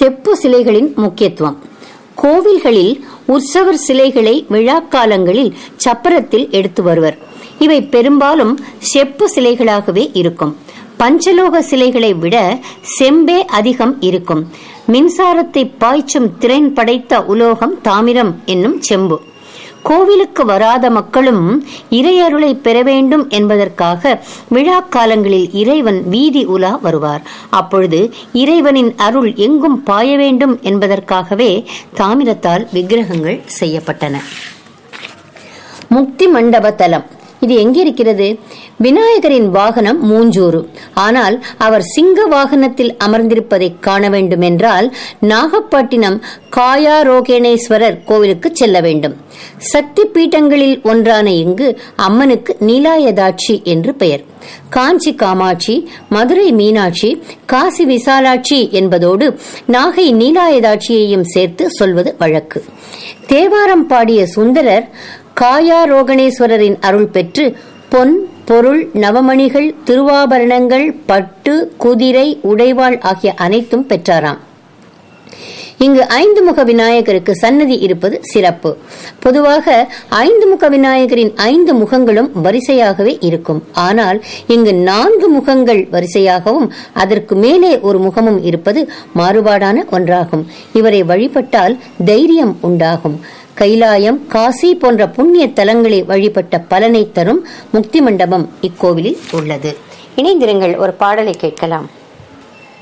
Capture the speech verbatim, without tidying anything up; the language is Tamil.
செப்பு சிலைகளின் முக்கியத்துவம். கோவில்களில் உற்சவர் சிலைகளை விழாக்காலங்களில் சப்பரத்தில் எடுத்து வருவர். இவை பெரும்பாலும் செப்பு சிலைகளாகவே இருக்கும். பஞ்சலோக சிலைகளை விட செம்பே அதிகம் இருக்கும். மின்சாரத்தை பாய்ச்சும் திறன் படைத்த உலோகம் தாமிரம் என்னும் செம்பு. கோவிலுக்கு வராத மக்களும் இறையருளை பெற வேண்டும் என்பதற்காக விழா காலங்களில் இறைவன் வீதி உலா வருவார். அப்பொழுது இறைவனின் அருள் எங்கும் பாய வேண்டும் என்பதற்காகவே தாமிரத்தால் விக்கிரகங்கள் செய்யப்பட்டன. முக்தி மண்டப தலம் இது எங்கே இருக்கிறது? விநாயகரின் வாகனம் மூஞ்சூறு. ஆனால் அவர் சிங்க வாகனத்தில் அமர்ந்திருப்பதை காண வேண்டும் என்றால் நாகப்பட்டினம் காயாரோகேணேஸ்வரர் கோவிலுக்கு செல்ல வேண்டும். சக்தி பீட்டங்களில் ஒன்றான இங்கு அம்மனுக்கு நீலாயதாட்சி என்று பெயர். காஞ்சி காமாட்சி, மதுரை மீனாட்சி, காசி விசாலாட்சி என்பதோடு நாகை நீலாயதாட்சியையும் சேர்த்து சொல்வது வழக்கு. தேவாரம் பாடிய சுந்தரர் காயாரோகணேஸ்வரரின் அருள் பெற்று பொன், பொருள், நவமணிகள், திருவாபரணங்கள், பட்டு, குதிரை, உடைவாள் ஆகிய அனைத்தும் பெற்றாராம். இங்கு ஐந்து முக விநாயகருக்கு சன்னதி இருப்பது சிறப்பு. பொதுவாக ஐந்து முக விநாயகரின் ஐந்து முகங்களும் வரிசையாகவே இருக்கும். ஆனால் இங்கு நான்கு முகங்கள் வரிசையாகவும் அதற்கு மேலே ஒரு முகமும் இருப்பது மாறுபாடான ஒன்றாகும். இவரை வழிபட்டால் தைரியம் உண்டாகும். கைலாயம், காசி போன்ற புண்ணிய தலங்களை வழிபட்ட பலனை தரும் முக்தி மண்டபம் இக்கோவிலில் உள்ளது. இணைந்திருங்கள், ஒரு பாடலை கேட்கலாம்.